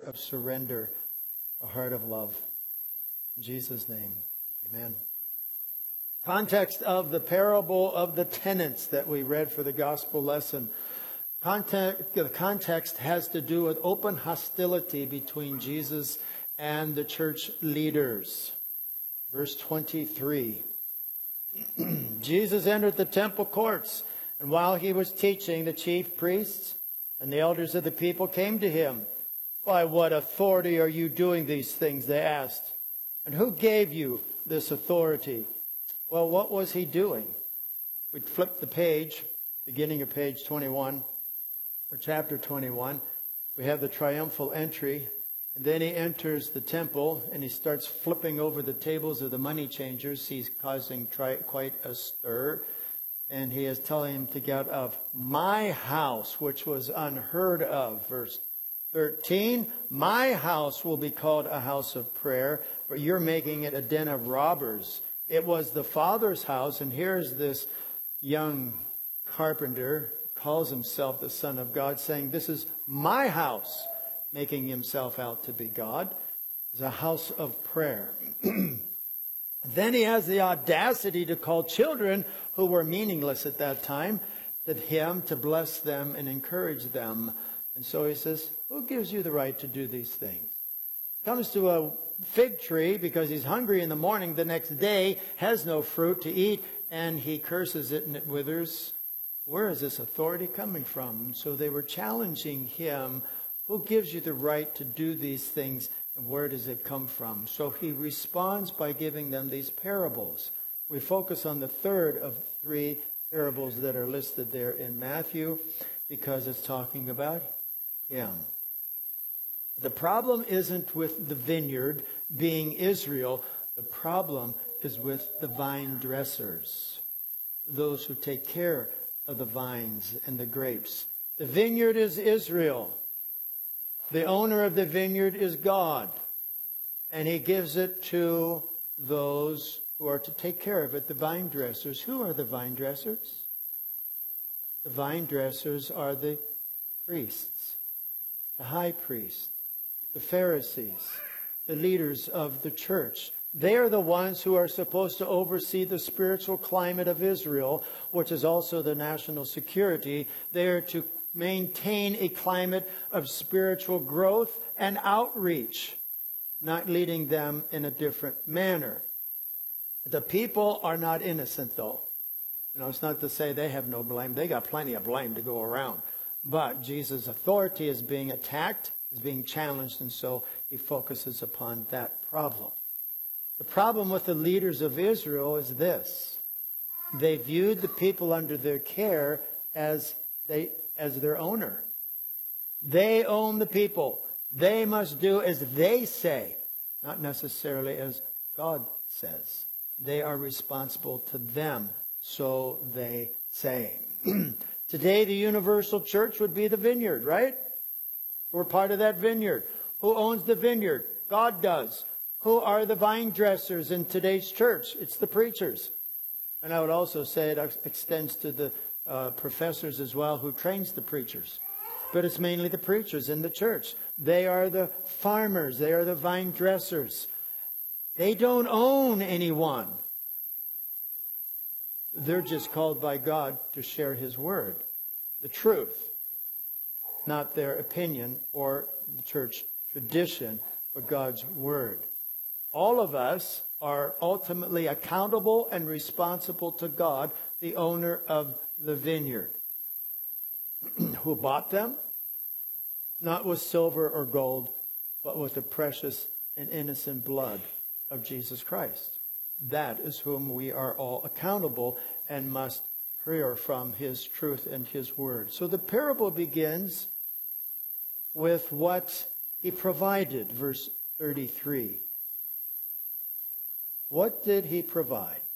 of surrender, a heart of love. In Jesus' name, amen. Context of the parable of the tenants that we read for the gospel lesson. The context has to do with open hostility between Jesus and the church leaders. Verse 23. Jesus entered the temple courts, and while he was teaching, the chief priests and the elders of the people came to him. "By what authority are you doing these things?" they asked. "And who gave you this authority?" Well, what was he doing? We'd flip the page, beginning of page 21, or chapter 21. We have the triumphal entry. And then he enters the temple and he starts flipping over the tables of the money changers. He's causing quite a stir. And he is telling them to get out of my house, which was unheard of. Verse 13, "My house will be called a house of prayer, but you're making it a den of robbers." It was the Father's house, and here's this young carpenter, calls himself the Son of God, saying, "This is my house," making himself out to be God. It's a house of prayer. Then he has the audacity to call children who were meaningless at that time to him, to bless them and encourage them. And so he says, "Who gives you the right to do these things?" Comes to a fig tree because he's hungry in the morning. The next day has no fruit to eat, and he curses it and it withers. Where is this authority coming from? So they were challenging him. Who gives you the right to do these things, and where does it come from? So he responds by giving them these parables. We focus on the third of three parables that are listed there in Matthew because it's talking about him. The problem isn't with the vineyard being Israel. The problem is with the vine dressers, those who take care of the vines and the grapes. The vineyard is Israel. The owner of the vineyard is God. And he gives it to those who are to take care of it, the vine dressers. Who are the vine dressers? The vine dressers are the priests, the high priest, the Pharisees, the leaders of the church. They are the ones who are supposed to oversee the spiritual climate of Israel, which is also the national security. They are to maintain a climate of spiritual growth and outreach, not leading them in a different manner. The people are not innocent, though. It's not to say they have no blame. They got plenty of blame to go around. But Jesus' authority is being attacked, is being challenged, and so he focuses upon that problem. The problem with the leaders of Israel is this. They viewed the people under their care as their owner. They own the people. They must do as they say, not necessarily as God says. They are responsible to them, so they say. Today, the universal church would be the vineyard, right? We're part of that vineyard. Who owns the vineyard? God does. Who are the vine dressers in today's church? It's the preachers. And I would also say it extends to the professors as well, who trains the preachers. But it's mainly the preachers in the church. They are the farmers. They are the vine dressers. They don't own anyone. They're just called by God to share his word, the truth, not their opinion or the church tradition, but God's word. All of us are ultimately accountable and responsible to God, the owner of the vineyard. Who bought them? Not with silver or gold, but with the precious and innocent blood of Jesus Christ. That is whom we are all accountable and must hear from his truth and his word. So the parable begins with what he provided, verse 33. What did he provide?